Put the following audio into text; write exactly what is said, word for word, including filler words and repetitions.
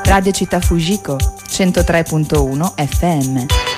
Radio Città Fujiko, centotre punto uno F M.